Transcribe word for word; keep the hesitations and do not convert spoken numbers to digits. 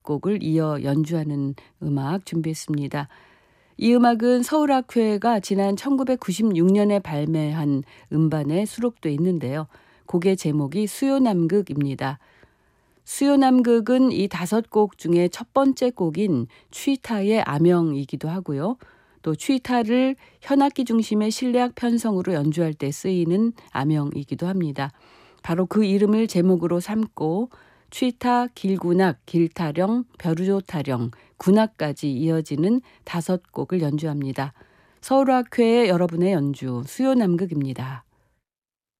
곡을 이어 연주하는 음악 준비했습니다. 이 음악은 서울학회가 지난 천구백구십육 년에 발매한 음반에 수록돼 있는데요. 곡의 제목이 수요남극입니다. 수요남극은 이 다섯 곡 중에 첫 번째 곡인 취타의 아명이기도 하고요. 또 취타를 현악기 중심의 실내악 편성으로 연주할 때 쓰이는 아명이기도 합니다. 바로 그 이름을 제목으로 삼고 취타, 길군악, 길타령, 벼르조타령, 군악까지 이어지는 다섯 곡을 연주합니다. 서울학회의 여러분의 연주 수요남극입니다.